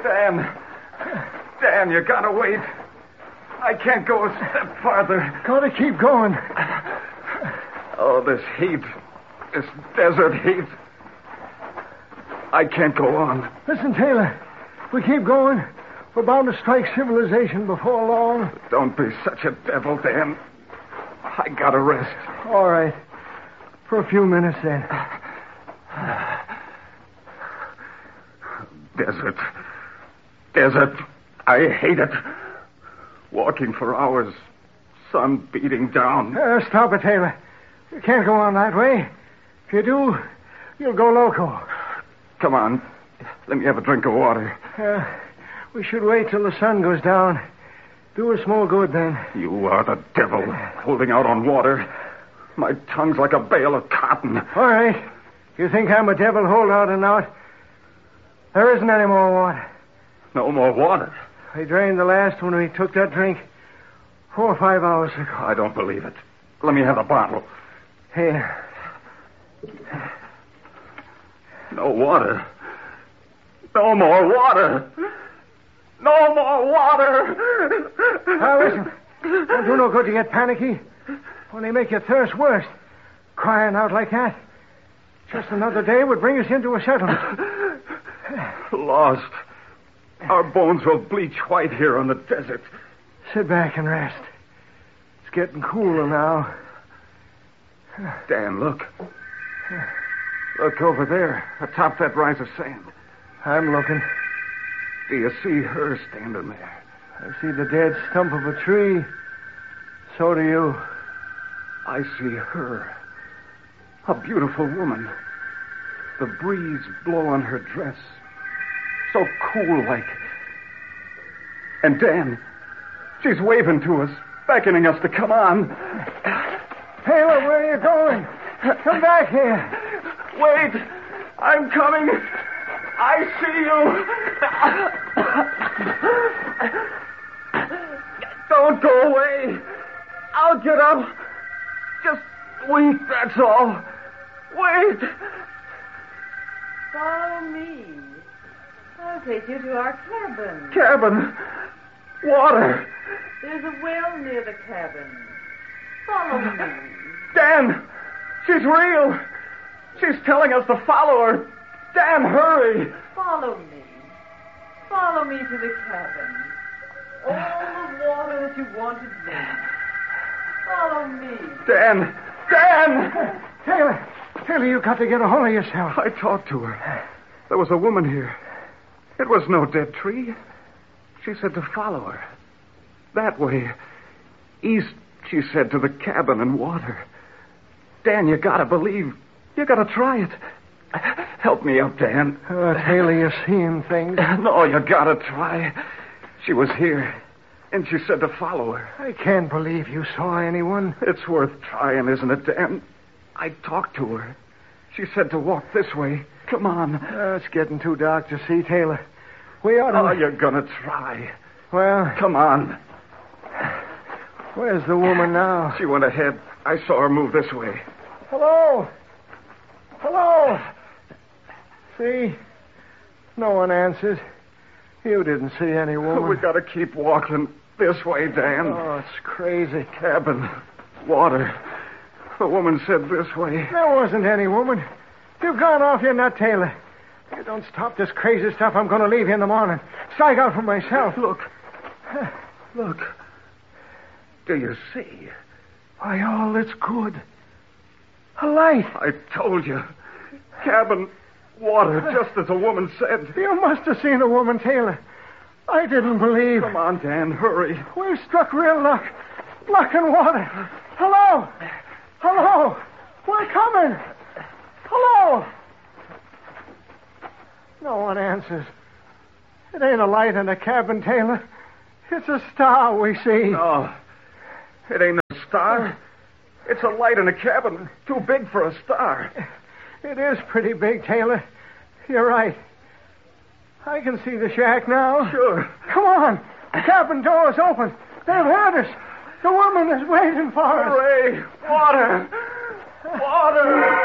Dan, you gotta wait. I can't go a step farther. Gotta keep going. Oh, this heat. This desert heat. I can't go on. Listen, Taylor. If we keep going, we're bound to strike civilization before long. Don't be such a devil, Dan. I gotta rest. All right. For a few minutes, then. Desert. I hate it. Walking for hours. Sun beating down. Stop it, Taylor. You can't go on that way. If you do, you'll go loco. Come on. Let me have a drink of water. We should wait till the sun goes down. Do us more good then. You are the devil, holding out on water. My tongue's like a bale of cotton. All right. You think I'm a devil holding out? There isn't any more water. No more water? I drained the last when we took that drink 4 or 5 hours ago. I don't believe it. Let me have a bottle. Here. No water. No more water. No more water. Now, listen. Don't do no good to get panicky. Only make your thirst worse. Crying out like that. Just another day would bring us into a settlement. Lost. Our bones will bleach white here on the desert. Sit back and rest. It's getting cooler now. Dan, look. Look over there, atop that rise of sand. I'm looking. Do you see her standing there? I see the dead stump of a tree. So do you. I see her. A beautiful woman. The breeze blow on her dress. So cool like. And Dan, she's waving to us, beckoning us to come on. Taylor, where are you going? Come back here. Wait, I'm coming. I see you. Don't go away. I'll get up. Just wait, that's all. Wait. Follow me. I'll take you to our cabin. Cabin? Water. There's a well near the cabin. Follow me. Dan, she's real. She's telling us to follow her. Dan, hurry. Follow me. Follow me to the cabin. All the water that you wanted then. Follow me. Dan! Taylor, you got to get a hold of yourself. I talked to her. There was a woman here. It was no dead tree. She said to follow her. That way. East, she said, to the cabin and water. Dan, you gotta believe. You gotta try it. Help me up, Dan. Oh, Taylor, you're seeing things. No, you gotta try. She was here, and she said to follow her. I can't believe you saw anyone. It's worth trying, isn't it, Dan? I talked to her. She said to walk this way. Come on. It's getting too dark to see, Taylor. We ought to... Oh, you're gonna try. Well... Come on. Where's the woman now? She went ahead. I saw her move this way. Hello? See? No one answers. You didn't see any woman. We gotta keep walking this way, Dan. Oh, it's crazy. Cabin. Water. The woman said this way. There wasn't any woman. You've gone off your nut, Taylor. If you don't stop this crazy stuff, I'm going to leave you in the morning. Strike out for myself. Look. Do you see? Why, all that's good. A light. I told you. Cabin, water, just as the woman said. You must have seen a woman, Taylor. I didn't believe. Come on, Dan, hurry. We've struck real luck. Luck and water. Hello? We're coming. Hello? No one answers. It ain't a light in the cabin, Taylor. It's a star we see. No, it ain't a star. It's a light in a cabin too big for a star. It is pretty big, Taylor. You're right. I can see the shack now. Sure. Come on. The cabin door is open. They've heard us. The woman is waiting for us. Hooray! Water!